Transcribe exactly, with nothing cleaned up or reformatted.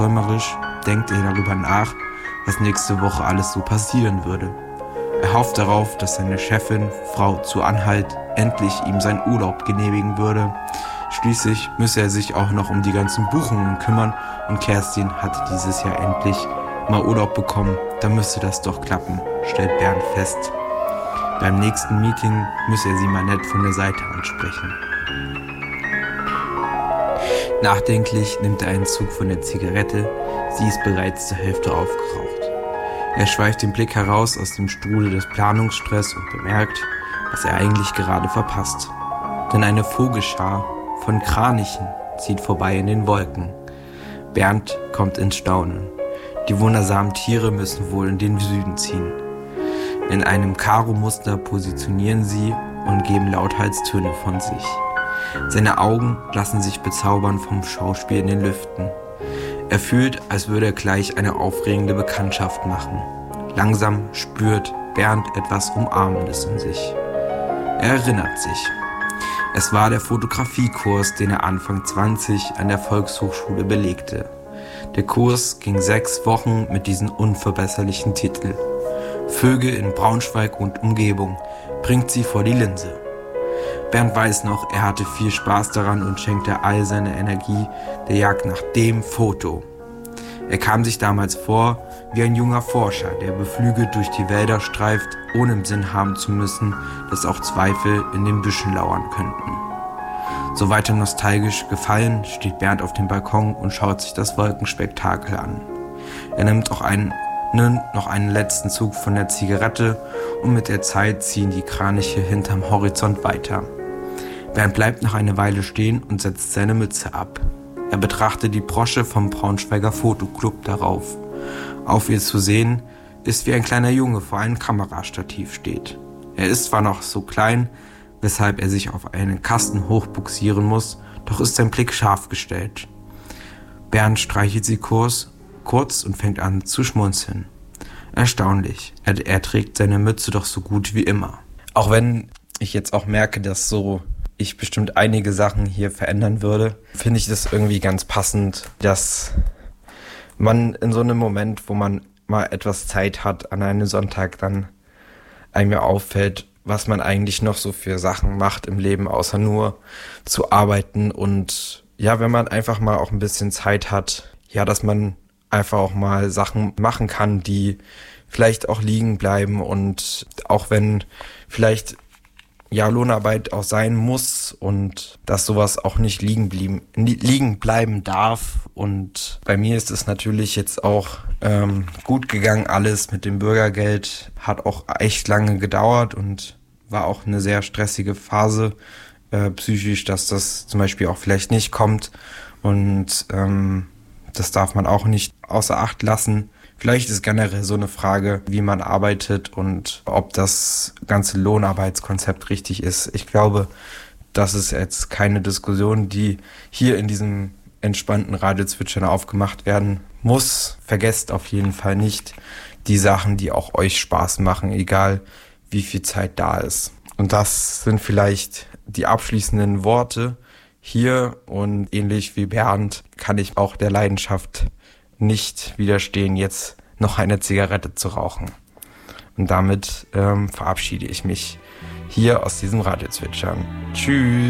Träumerisch denkt er darüber nach, was nächste Woche alles so passieren würde. Er hofft darauf, dass seine Chefin, Frau zu Anhalt, endlich ihm seinen Urlaub genehmigen würde. Schließlich müsse er sich auch noch um die ganzen Buchungen kümmern und Kerstin hat dieses Jahr endlich mal Urlaub bekommen. Da müsste das doch klappen, stellt Bernd fest. Beim nächsten Meeting müsse er sie mal nett von der Seite ansprechen. Nachdenklich nimmt er einen Zug von der Zigarette, sie ist bereits zur Hälfte aufgeraucht. Er schweift den Blick heraus aus dem Strudel des Planungsstress und bemerkt, was er eigentlich gerade verpasst. Denn eine Vogelschar von Kranichen zieht vorbei in den Wolken. Bernd kommt ins Staunen. Die wundersamen Tiere müssen wohl in den Süden ziehen. In einem Karo-Muster positionieren sie und geben lauthals Töne von sich. Seine Augen lassen sich bezaubern vom Schauspiel in den Lüften. Er fühlt, als würde er gleich eine aufregende Bekanntschaft machen. Langsam spürt Bernd etwas Umarmendes in sich. Er erinnert sich. Es war der Fotografiekurs, den er Anfang zwanzig an der Volkshochschule belegte. Der Kurs ging sechs Wochen mit diesem unverbesserlichen Titel. Vögel in Braunschweig und Umgebung, bringt sie vor die Linse. Bernd weiß noch, er hatte viel Spaß daran und schenkte all seine Energie der Jagd nach dem Foto. Er kam sich damals vor wie ein junger Forscher, der beflügelt durch die Wälder streift, ohne im Sinn haben zu müssen, dass auch Zweifel in den Büschen lauern könnten. So weiter nostalgisch gefallen steht Bernd auf dem Balkon und schaut sich das Wolkenspektakel an. Er nimmt auch einen, ne, noch einen letzten Zug von der Zigarette und mit der Zeit ziehen die Kraniche hinterm Horizont weiter. Bernd bleibt noch eine Weile stehen und setzt seine Mütze ab. Er betrachtet die Brosche vom Braunschweiger Fotoclub darauf. Auf ihr zu sehen ist, wie ein kleiner Junge vor einem Kamerastativ steht. Er ist zwar noch so klein, weshalb er sich auf einen Kasten hochbuxieren muss, doch ist sein Blick scharf gestellt. Bernd streichelt sie kurz, kurz und fängt an zu schmunzeln. Erstaunlich, er, er trägt seine Mütze doch so gut wie immer. Auch wenn ich jetzt auch merke, dass so ich bestimmt einige Sachen hier verändern würde, finde ich das irgendwie ganz passend, dass man in so einem Moment, wo man mal etwas Zeit hat, an einem Sonntag dann einem auffällt, was man eigentlich noch so für Sachen macht im Leben, außer nur zu arbeiten. Und ja, wenn man einfach mal auch ein bisschen Zeit hat, ja, dass man einfach auch mal Sachen machen kann, die vielleicht auch liegen bleiben. Und auch wenn vielleicht ja Lohnarbeit auch sein muss und dass sowas auch nicht liegen blieben, liegen bleiben darf. Und bei mir ist es natürlich jetzt auch ähm, gut gegangen, alles mit dem Bürgergeld. Hat auch echt lange gedauert und war auch eine sehr stressige Phase äh, psychisch, dass das zum Beispiel auch vielleicht nicht kommt. Und ähm, das darf man auch nicht außer Acht lassen. Vielleicht ist generell so eine Frage, wie man arbeitet und ob das ganze Lohnarbeitskonzept richtig ist. Ich glaube, das ist jetzt keine Diskussion, die hier in diesem entspannten Radiozwitschern aufgemacht werden muss. Vergesst auf jeden Fall nicht die Sachen, die auch euch Spaß machen, egal wie viel Zeit da ist. Und das sind vielleicht die abschließenden Worte hier. Und ähnlich wie Bernd kann ich auch der Leidenschaft nicht widerstehen, jetzt noch eine Zigarette zu rauchen. Und damit ähm, verabschiede ich mich hier aus diesem Radiozwitschern. Tschüss!